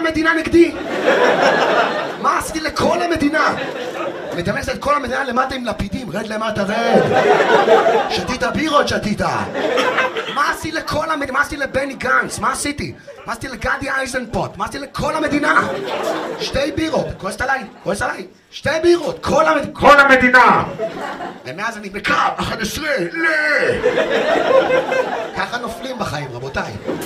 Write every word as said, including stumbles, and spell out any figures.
המדינה נגדי? מה עשיתי לכל המדינה? מדמיינת את כל המדינה למטה עם לפידים, רד למטה, רד. שתית בירות, שתית. מה עשיתי לכל המדינה? מה עשיתי לבני גנץ? מה עשיתי? מה עשיתי לגדי אייזנפוט? מה עשיתי לכל המדינה? שתי בירות, כועסת עליי, כועסת עליי. שתי בירות, כל המדינה. כל המדינה! ומאז אני בקו, אחת עשרה, לא! ככה נופלים בחיים, רבותיי.